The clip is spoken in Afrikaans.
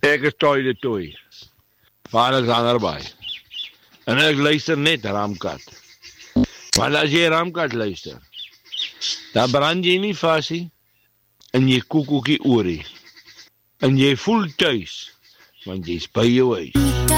Ek is toilet toe. Van Alexander Baai. En ek luister net Ramkat. Want as jy Ramkat luister, dan brand jy nie vas nie, en jy koek ook nie oor nie. En jy voel thuis, want jy's by jou huis.